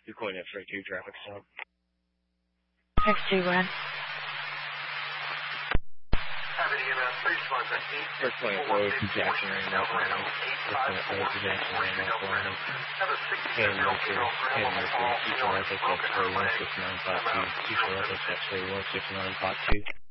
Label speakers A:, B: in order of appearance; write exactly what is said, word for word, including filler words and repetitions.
A: You're calling in straight two traffic stop.
B: X two one.
A: First point road to Jackson Ray, North Carolina. First point road to Jackson Ray, North Carolina. Hand Mercer, Hand Mercer, two four F X X three one six nine five two, two four F X X three one six nine five two.